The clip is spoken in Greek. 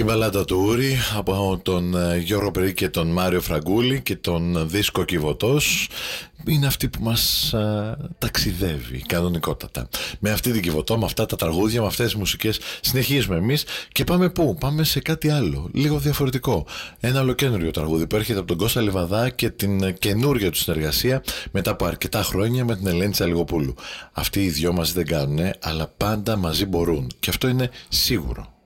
Η μπαλάντα του Ούρη από τον Γιώργο Περί και τον Μάριο Φραγκούλη και τον δίσκο Κιβωτός είναι αυτή που μας ταξιδεύει κανονικότατα. Με αυτή την Κιβωτό, με αυτά τα τραγούδια, με αυτές τις μουσικές συνεχίζουμε εμείς και πάμε πού? Πάμε σε κάτι άλλο, λίγο διαφορετικό. Ένα ολοκένουργιο τραγούδι που έρχεται από τον Κώστα Λιβαδά και την καινούργια του συνεργασία μετά από αρκετά χρόνια με την Ελένη Τσαλιγοπούλου. Αυτοί οι δυο μαζί δεν κάνουνε, αλλά πάντα μαζί μπορούν και αυτό είναι σίγουρο.